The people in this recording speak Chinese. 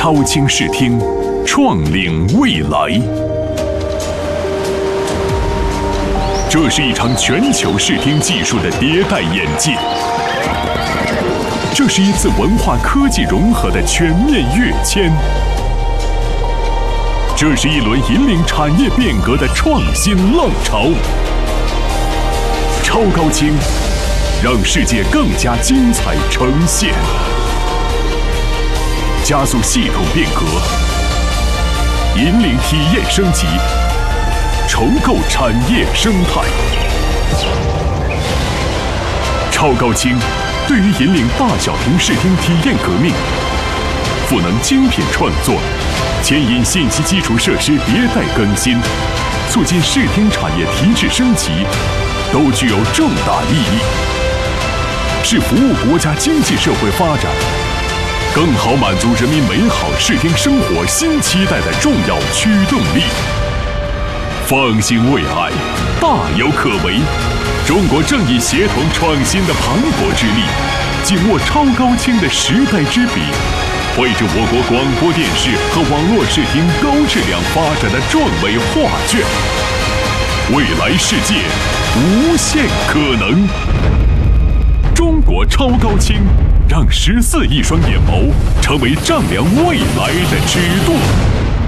超清视听，创领未来。这是一场全球视听技术的迭代演进，这是一次文化科技融合的全面跃迁，这是一轮引领产业变革的创新浪潮。超高清，让世界更加精彩呈现，加速系统变革，引领体验升级，重构产业生态。超高清对于引领大小屏视听体验革命，赋能精品创作，牵引信息基础设施迭代更新，促进视听产业提质升级，都具有重大意义，是服务国家经济社会发展，更好满足人民美好视听生活新期待的重要驱动力。放心未来，大有可为。中国正以协同创新的磅礴之力，紧握超高清的时代之笔，绘制我国广播电视和网络视听高质量发展的壮美画卷。未来世界无限可能。中国超高清，让14亿双眼眸成为丈量未来的尺度。